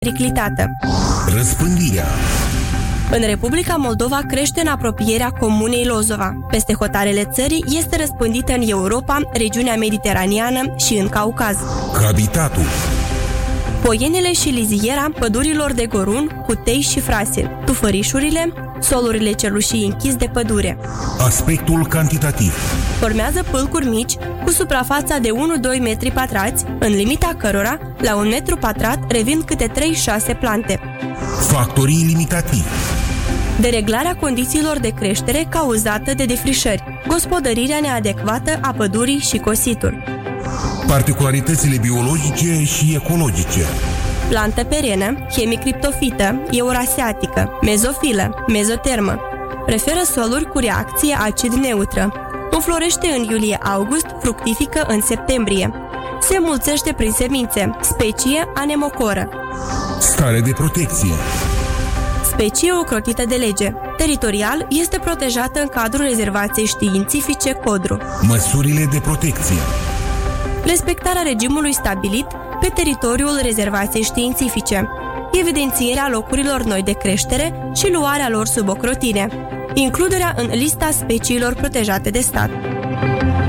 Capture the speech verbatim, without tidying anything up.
periclitată. Răspândirea. În Republica Moldova crește în apropierea comunei Lozova. Peste hotarele țării este răspândită în Europa, regiunea mediteraneană și în Caucaz. Habitatul. Poienele și liziera pădurilor de gorun, cutei și frase, tufărișurile, solurile celușii închis de pădure. Aspectul cantitativ. Formează pâlcuri mici cu suprafața de unu-doi metri pătrați, în limita cărora, la un metru pătrat, revin câte trei-șase plante. Factorii limitativi. Dereglarea condițiilor de creștere cauzată de defrișări, gospodărirea neadecvată a pădurii și cositul. Particularitățile biologice și ecologice. Plantă perenă, hemicriptofită, euraseatică, mezofilă, mezotermă. Preferă soluri cu reacție acid-neutră. Înflorește în iulie-august, fructifică în septembrie. Se mulțește prin semințe, specie anemocoră. Stare de protecție. Specie ocrotită de lege. Teritorial este protejată în cadrul rezervației științifice Codru. Măsurile de protecție. Respectarea regimului stabilit pe teritoriul rezervației științifice, evidențierea locurilor noi de creștere și luarea lor sub ocrotire, includerea în lista speciilor protejate de stat.